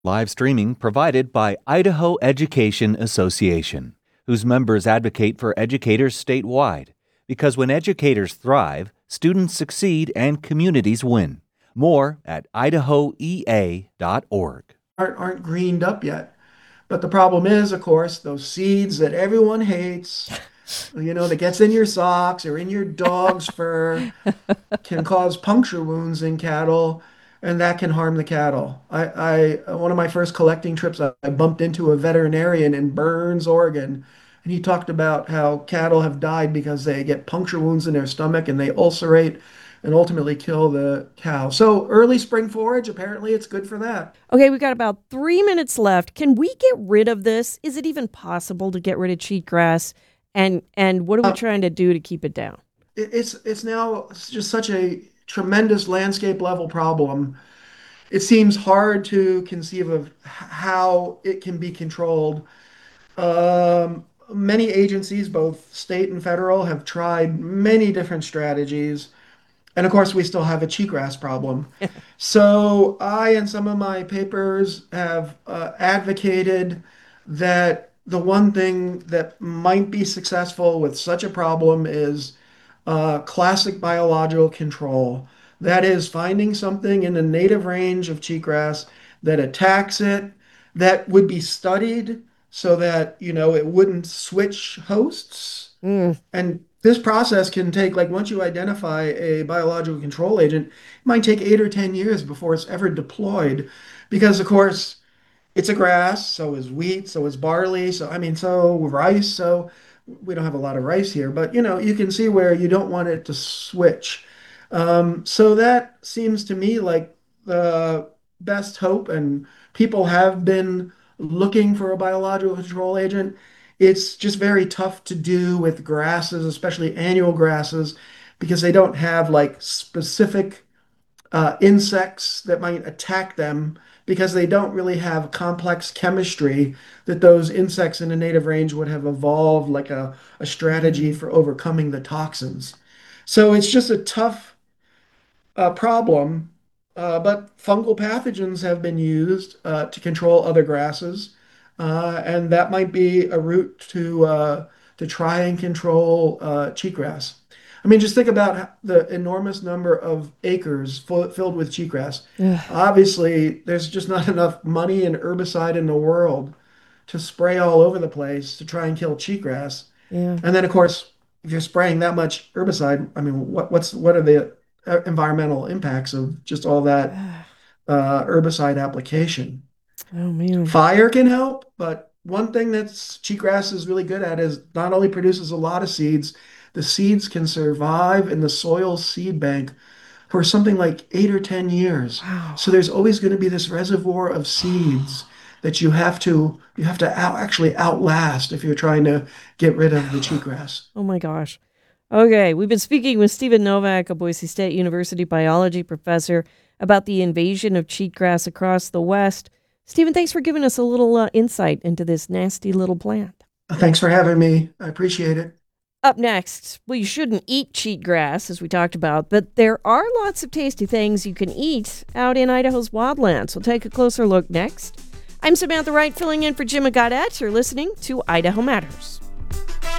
Live streaming provided by Idaho Education Association, whose members advocate for educators statewide. Because when educators thrive, students succeed and communities win. More at idahoea.org. Aren't greened up yet. But the problem is, of course, those seeds that everyone hates, that gets in your socks or in your dog's fur, can cause puncture wounds in cattle, and that can harm the cattle. One of my first collecting trips, I bumped into a veterinarian in Burns, Oregon, and he talked about how cattle have died because they get puncture wounds in their stomach and they ulcerate and ultimately kill the cow. So early spring forage, apparently it's good for that. Okay, we've got about 3 minutes left. Can we get rid of this? Is it even possible to get rid of cheatgrass? And what are we trying to do to keep it down? It's now just such a tremendous landscape level problem. It seems hard to conceive of how it can be controlled. Many agencies, both state and federal, have tried many different strategies. And of course, we still have a cheatgrass problem. So I and some of my papers have advocated that the one thing that might be successful with such a problem is classic biological control. That is finding something in the native range of cheatgrass that attacks it, that would be studied so that, it wouldn't switch hosts. And this process can take, like, once you identify a biological control agent, it might take 8 or 10 years before it's ever deployed. Because, of course, it's a grass, so is wheat, so is barley, so rice. So we don't have a lot of rice here, but you can see where you don't want it to switch. So that seems to me like the best hope, and people have been looking for a biological control agent. It's just very tough to do with grasses, especially annual grasses, because they don't have like specific insects that might attack them because they don't really have complex chemistry that those insects in the native range would have evolved like a strategy for overcoming the toxins. So it's just a tough problem, but fungal pathogens have been used to control other grasses, and that might be a route to try and control cheatgrass. I mean, just think about the enormous number of acres filled with cheatgrass. Ugh. Obviously, there's just not enough money and herbicide in the world to spray all over the place to try and kill cheatgrass. Yeah. And then, of course, if you're spraying that much herbicide, I mean, what are the environmental impacts of just all that herbicide application? Oh, man. Fire can help, but one thing that cheatgrass is really good at is not only produces a lot of seeds, the seeds can survive in the soil seed bank for something like 8 or 10 years. Wow. So there's always going to be this reservoir of seeds that you have to actually outlast if you're trying to get rid of the cheatgrass. Oh, my gosh. Okay, we've been speaking with Stephen Novak, a Boise State University biology professor, about the invasion of cheatgrass across the West. Stephen, thanks for giving us a little insight into this nasty little plant. Thanks for having me. I appreciate it. Up next, well, you shouldn't eat cheatgrass, as we talked about, but there are lots of tasty things you can eat out in Idaho's wildlands. We'll take a closer look next. I'm Samantha Wright, filling in for Jim Gaudette. You're listening to Idaho Matters.